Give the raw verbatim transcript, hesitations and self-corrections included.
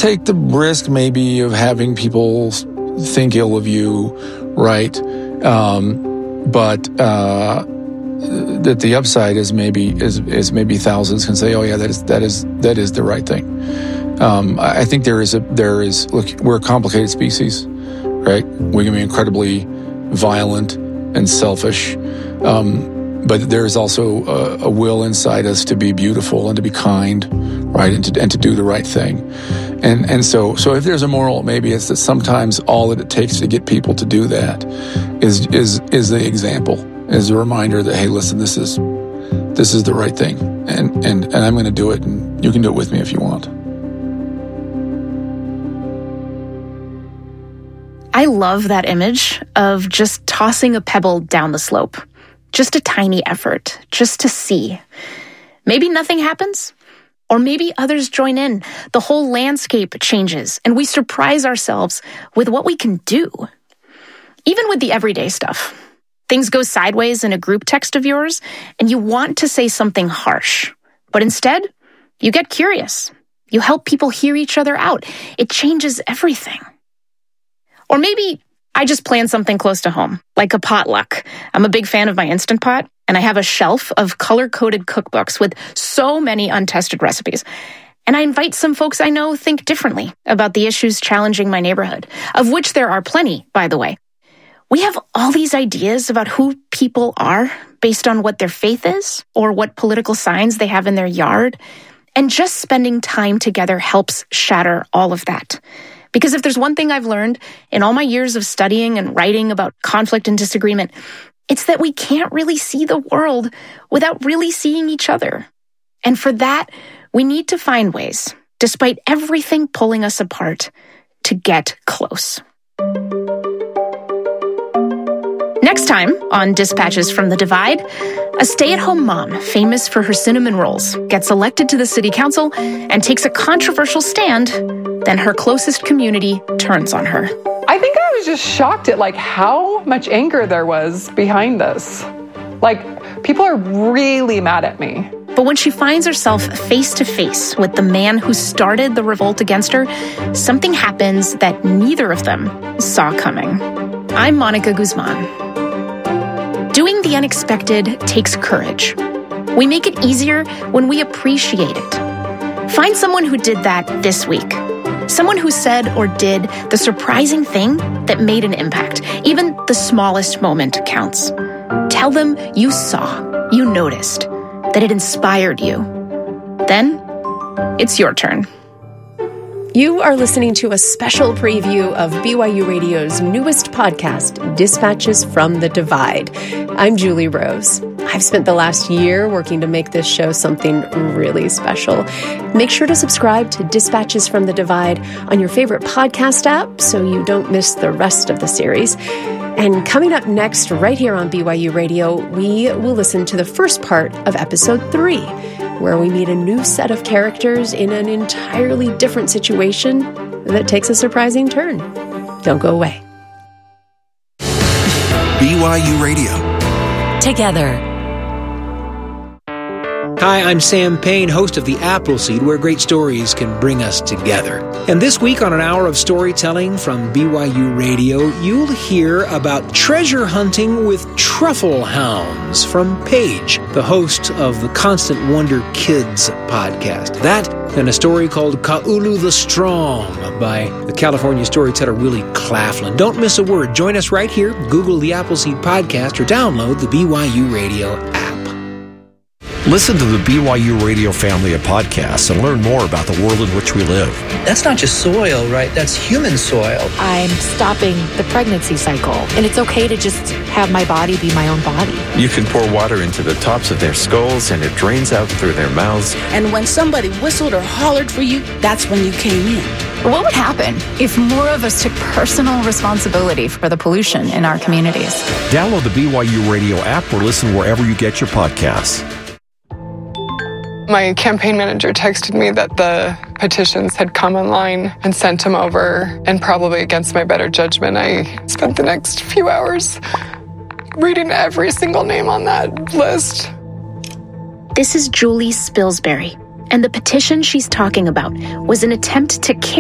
take the risk maybe of having people think ill of you, right? Um, but uh, that the upside is maybe is is maybe thousands can say, oh yeah, that is that is that is the right thing. Um, I think there is a there is look, we're a complicated species, right? We can be incredibly violent and selfish, um, but there is also a, a will inside us to be beautiful and to be kind, right, and to and to do the right thing. And and so so if there's a moral, maybe it's that sometimes all that it takes to get people to do that is is is the example, is a reminder that, hey, listen, this is this is the right thing, and and and I'm going to do it, and you can do it with me if you want. I love that image of just tossing a pebble down the slope. Just a tiny effort, just to see. Maybe nothing happens, or maybe others join in. The whole landscape changes, and we surprise ourselves with what we can do. Even with the everyday stuff. Things go sideways in a group text of yours, and you want to say something harsh. But instead, you get curious. You help people hear each other out. It changes everything. Or maybe I just plan something close to home, like a potluck. I'm a big fan of my Instant Pot, and I have a shelf of color-coded cookbooks with so many untested recipes. And I invite some folks I know think differently about the issues challenging my neighborhood, of which there are plenty, by the way. We have all these ideas about who people are based on what their faith is or what political signs they have in their yard. And just spending time together helps shatter all of that. Because if there's one thing I've learned in all my years of studying and writing about conflict and disagreement, it's that we can't really see the world without really seeing each other. And for that, we need to find ways, despite everything pulling us apart, to get close. Next time on Dispatches from the Divide, a stay-at-home mom famous for her cinnamon rolls gets elected to the city council and takes a controversial stand. Then her closest community turns on her. I think I was just shocked at like how much anger there was behind this. Like, people are really mad at me. But when she finds herself face to face with the man who started the revolt against her, something happens that neither of them saw coming. I'm Monica Guzman. Doing the unexpected takes courage. We make it easier when we appreciate it. Find someone who did that this week. Someone who said or did the surprising thing that made an impact. Even the smallest moment counts. Tell them you saw, you noticed, that it inspired you. Then, it's your turn. You are listening to a special preview of B Y U Radio's newest podcast, Dispatches from the Divide. I'm Julie Rose. I've spent the last year working to make this show something really special. Make sure to subscribe to Dispatches from the Divide on your favorite podcast app so you don't miss the rest of the series. And coming up next, right here on B Y U Radio, we will listen to the first part of episode three, where we meet a new set of characters in an entirely different situation that takes a surprising turn. Don't go away. B Y U Radio. Together. Hi, I'm Sam Payne, host of The Appleseed, where great stories can bring us together. And this week on an hour of storytelling from B Y U Radio, you'll hear about treasure hunting with truffle hounds from Paige, the host of the Constant Wonder Kids podcast. That and a story called Ka'ulu the Strong by the California storyteller Willie Claflin. Don't miss a word. Join us right here. Google The Appleseed podcast or download the B Y U Radio app. Listen to the B Y U Radio family of podcasts and learn more about the world in which we live. That's not just soil, right? That's human soil. I'm stopping the pregnancy cycle, and it's okay to just have my body be my own body. You can pour water into the tops of their skulls, and it drains out through their mouths. And when somebody whistled or hollered for you, that's when you came in. What would happen if more of us took personal responsibility for the pollution in our communities? Download the B Y U Radio app or listen wherever you get your podcasts. My campaign manager texted me that the petitions had come online and sent them over, and probably against my better judgment, I spent the next few hours reading every single name on that list. This is Julie Spilsbury, and the petition she's talking about was an attempt to kick